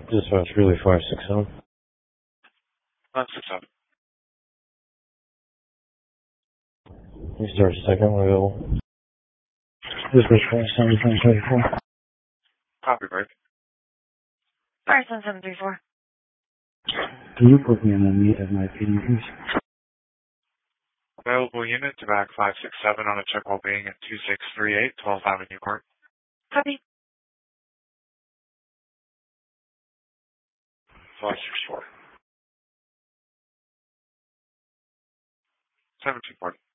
Dispatch really 567. 567. Research second available. Dispatch 57734. Copy, break. 57734. Can you put me on the meet at my feeding, please? Available unit to back 567 on a check while being at 2638 12th Avenue Court. Copy. 564. 724.